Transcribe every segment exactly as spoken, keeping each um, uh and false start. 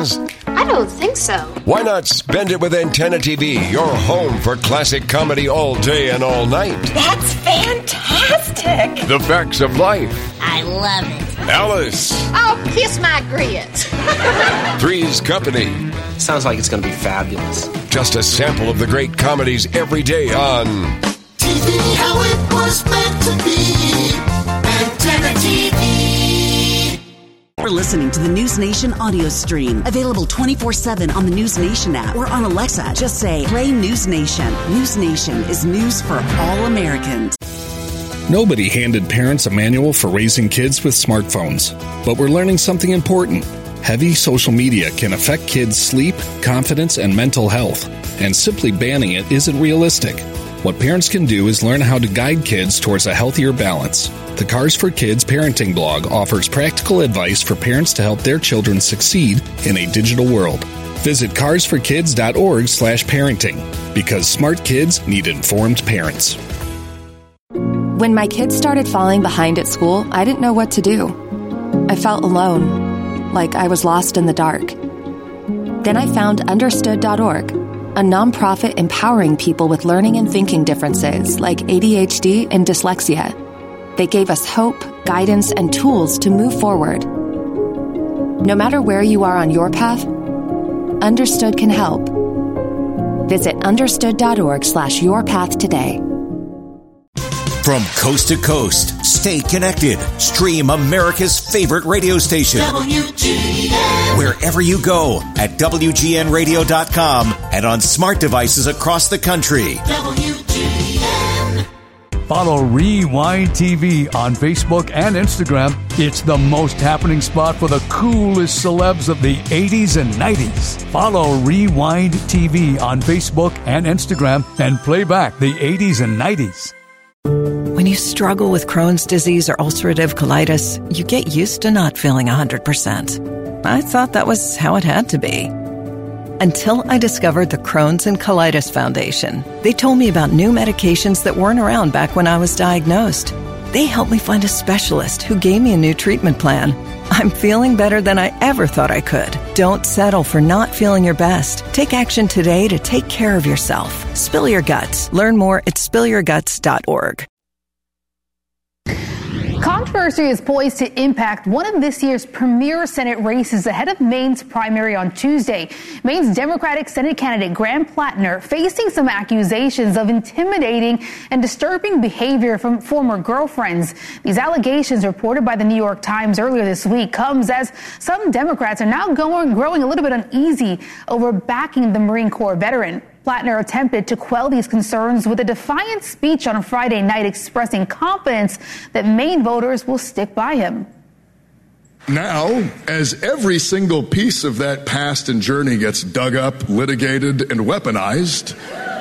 I don't think so. Why not spend it with Antenna T V, your home for classic comedy all day and all night? That's fantastic! The Facts of Life. I love it. Alice. Oh, kiss my grits. Three's Company. Sounds like it's going to be fabulous. Just a sample of the great comedies every day on T V how it was meant to be. Antenna T V. You're listening to the News Nation audio stream. Available twenty-four seven on the News Nation app or on Alexa. Just say, play News Nation. News Nation is news for all Americans. Nobody handed parents a manual for raising kids with smartphones. But we're learning something important. Heavy social media can affect kids' sleep, confidence, and mental health. And simply banning it isn't realistic. What parents can do is learn how to guide kids towards a healthier balance. The Cars for Kids parenting blog offers practical advice for parents to help their children succeed in a digital world. Visit cars for kids dot org slash parenting, because smart kids need informed parents. When my kids started falling behind at school, I didn't know what to do. I felt alone, like I was lost in the dark. Then I found understood dot org, a nonprofit empowering people with learning and thinking differences like A D H D and dyslexia. They gave us hope, guidance, and tools to move forward. No matter where you are on your path, Understood can help. Visit understood dot org slash your path today. From coast to coast, stay connected. Stream America's favorite radio station. W G N. Wherever you go at W G N radio dot com and on smart devices across the country. W G N. Follow Rewind T V on Facebook and Instagram. It's the most happening spot for the coolest celebs of the eighties and nineties. Follow Rewind T V on Facebook and Instagram and play back the eighties and nineties. When you struggle with Crohn's disease or ulcerative colitis, you get used to not feeling one hundred percent. I thought that was how it had to be. Until I discovered the Crohn's and Colitis Foundation. They told me about new medications that weren't around back when I was diagnosed. They helped me find a specialist who gave me a new treatment plan. I'm feeling better than I ever thought I could. Don't settle for not feeling your best. Take action today to take care of yourself. Spill your guts. Learn more at spill your guts dot org. Controversy is poised to impact one of this year's premier Senate races ahead of Maine's primary on Tuesday. Maine's Democratic Senate candidate Graham Plattner facing some accusations of intimidating and disturbing behavior from former girlfriends. These allegations, reported by the New York Times earlier this week, comes as some Democrats are now going, growing a little bit uneasy over backing the Marine Corps veteran. Plattner attempted to quell these concerns with a defiant speech on Friday night expressing confidence that Maine voters will stick by him. Now, as every single piece of that past and journey gets dug up, litigated, and weaponized,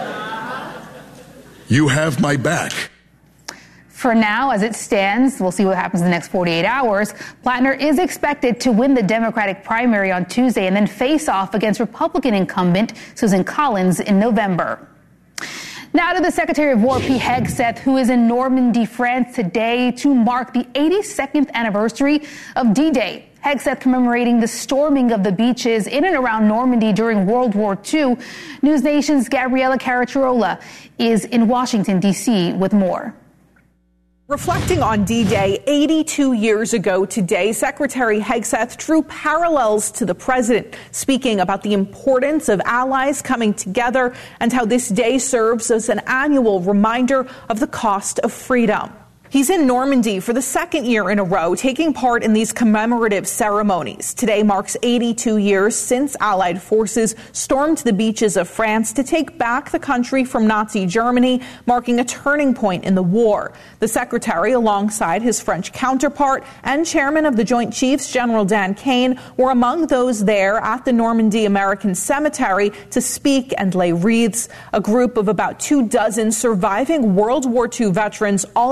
you have my back. For now, as it stands, we'll see what happens in the next forty-eight hours. Plattner is expected to win the Democratic primary on Tuesday and then face off against Republican incumbent Susan Collins in November. Now to the Secretary of War, Pete Hegseth, who is in Normandy, France today to mark the eighty-second anniversary of D-Day. Hegseth commemorating the storming of the beaches in and around Normandy during World War Two. News Nation's Gabriella Caracciola is in Washington, D C with more. Reflecting on D-Day eighty-two years ago today, Secretary Hegseth drew parallels to the president, speaking about the importance of allies coming together and how this day serves as an annual reminder of the cost of freedom. He's in Normandy for the second year in a row, taking part in these commemorative ceremonies. Today marks eighty-two years since Allied forces stormed the beaches of France to take back the country from Nazi Germany, marking a turning point in the war. The secretary, alongside his French counterpart and chairman of the Joint Chiefs, General Dan Kane, were among those there at the Normandy American Cemetery to speak and lay wreaths. A group of about two dozen surviving World War Two veterans also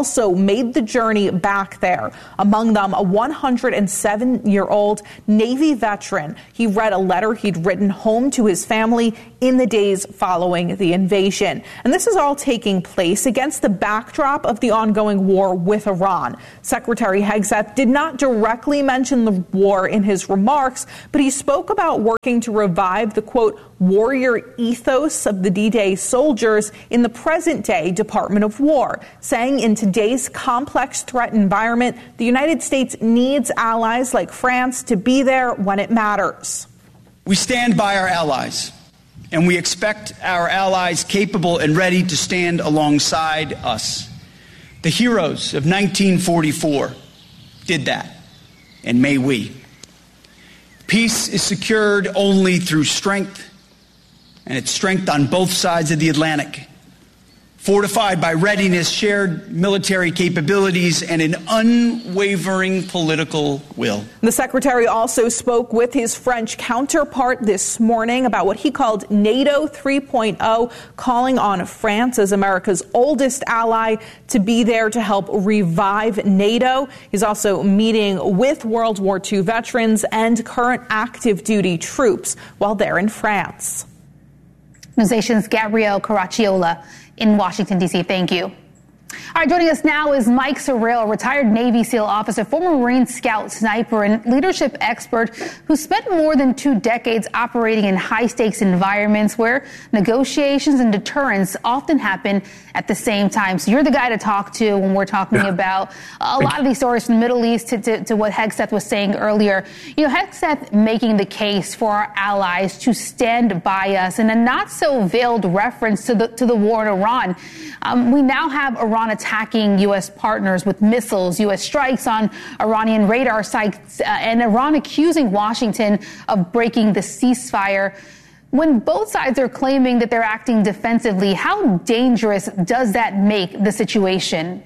made the journey back there. Among them, a one hundred seven-year-old Navy veteran. He read a letter he'd written home to his family in the days following the invasion. And this is all taking place against the backdrop of the ongoing war with Iran. Secretary Hegseth did not directly mention the war in his remarks, but he spoke about working to revive the, quote, warrior ethos of the D-Day soldiers in the present-day Department of War, saying in today's complex threat environment, the United States needs allies like France to be there when it matters. We stand by our allies, and we expect our allies capable and ready to stand alongside us. The heroes of nineteen forty-four did that, and may we. Peace is secured only through strength, and it's strength on both sides of the Atlantic, fortified by readiness, shared military capabilities, and an unwavering political will. The secretary also spoke with his French counterpart this morning about what he called NATO three point oh, calling on France as America's oldest ally to be there to help revive NATO. He's also meeting with World War Two veterans and current active duty troops while they're in France. News Nation's Gabrielle Caracciola in Washington, D C. Thank you. All right, joining us now is Mike Sorrell, retired Navy SEAL officer, former Marine Scout sniper, and leadership expert who spent more than two decades operating in high-stakes environments where negotiations and deterrence often happen at the same time. So you're the guy to talk to when we're talking yeah. about a lot of these stories from the Middle East to, to, to what Hegseth was saying earlier. You know, Hegseth making the case for our allies to stand by us, and a not-so-veiled reference to the, to the war in Iran. Um, we now have Iran attacking U S partners with missiles, U S strikes on Iranian radar sites, uh, and Iran accusing Washington of breaking the ceasefire. When both sides are claiming that they're acting defensively, how dangerous does that make the situation?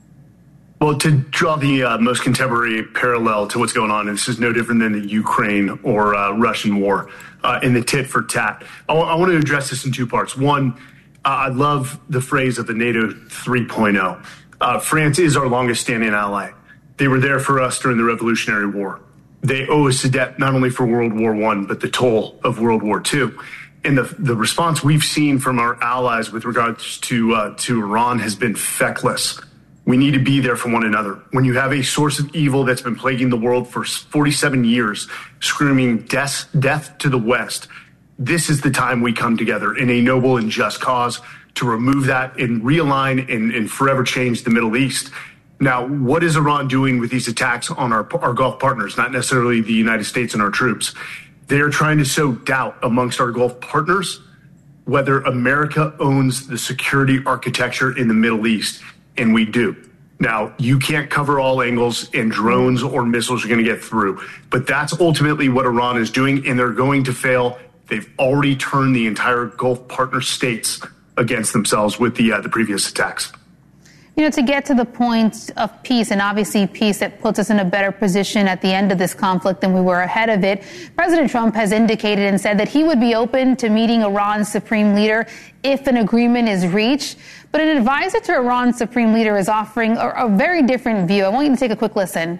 Well, to draw the uh, most contemporary parallel to what's going on, and this is no different than the Ukraine or uh, Russian war uh, in the tit for tat. I, w- I want to address this in two parts. One, Uh, I love the phrase of the NATO three point oh. Uh, France is our longest standing ally. They were there for us during the Revolutionary War. They owe us a debt not only for World War One, but the toll of World War Two. And the the response we've seen from our allies with regards to uh, to Iran has been feckless. We need to be there for one another. When you have a source of evil that's been plaguing the world for forty-seven years, screaming death, death to the West, this is the time we come together in a noble and just cause to remove that and realign and, and forever change the Middle East. Now, what is Iran doing with these attacks on our, our Gulf partners, not necessarily the United States and our troops? They're trying to sow doubt amongst our Gulf partners whether America owns the security architecture in the Middle East, and we do. Now, you can't cover all angles, and drones or missiles are going to get through. But that's ultimately what Iran is doing, and they're going to fail. They've already turned the entire Gulf partner states against themselves with the uh, the previous attacks. You know, to get to the point of peace, and obviously peace that puts us in a better position at the end of this conflict than we were ahead of it, President Trump has indicated and said that he would be open to meeting Iran's supreme leader if an agreement is reached. But an advisor to Iran's supreme leader is offering a, a very different view. I want you to take a quick listen.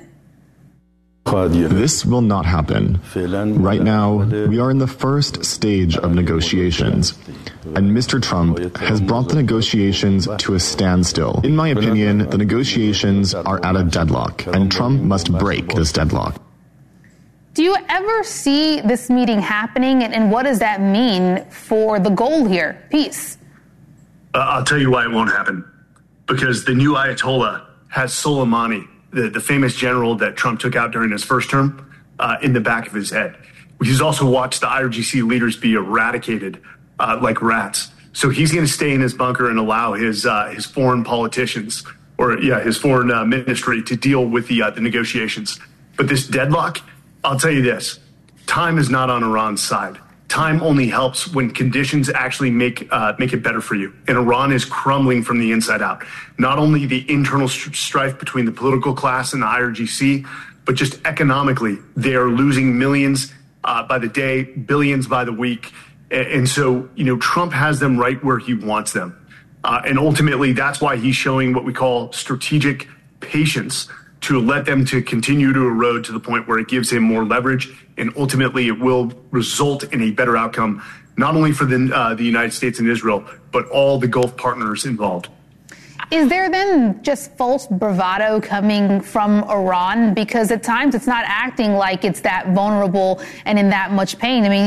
This will not happen. Right now, we are in the first stage of negotiations, and Mister Trump has brought the negotiations to a standstill. In my opinion, the negotiations are at a deadlock, and Trump must break this deadlock. Do you ever see this meeting happening, and, and what does that mean for the goal here, peace? Uh, I'll tell you why it won't happen. Because the new Ayatollah has Soleimani, The, the famous general that Trump took out during his first term, uh, in the back of his head. He's also watched the I R G C leaders be eradicated uh, like rats. So he's going to stay in his bunker and allow his uh, his foreign politicians, or yeah, his foreign uh, ministry to deal with the uh, the negotiations. But this deadlock, I'll tell you this: time is not on Iran's side. Time only helps when conditions actually make uh, make it better for you. And Iran is crumbling from the inside out. Not only the internal st- strife between the political class and the I R G C, but just economically, they are losing millions uh, by the day, billions by the week. And, and so, you know, Trump has them right where he wants them. Uh, and ultimately, that's why he's showing what we call strategic patience to let them to continue to erode to the point where it gives him more leverage, and ultimately it will result in a better outcome, not only for the, uh, the United States and Israel, but all the Gulf partners involved. Is there then just false bravado coming from Iran? Because at times it's not acting like it's that vulnerable and in that much pain. I mean,